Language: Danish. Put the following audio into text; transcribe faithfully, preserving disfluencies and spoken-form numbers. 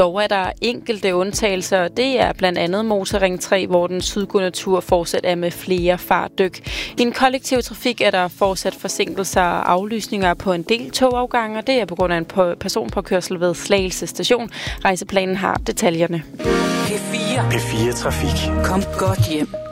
Dog er der enkelte undtagelser, det er blandt andet Motorring tre, hvor den sydgående tur fortsat er med flere fartdyk. I den kollektive trafik er der fortsat forsinkelser og aflysninger på en del togafgange, og det er på grund af en personpåkørsel ved Slagelse station. Rejseplanen har detaljerne. P fire. P fire Trafik. Kom godt hjem.